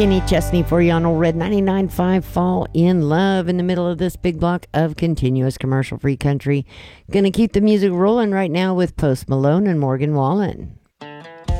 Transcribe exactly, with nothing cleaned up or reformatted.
Kenny Chesney for you on Old Red ninety-nine point five. Fall in Love in the middle of this big block of continuous commercial-free country. Gonna keep the music rolling right now with Post Malone and Morgan Wallen.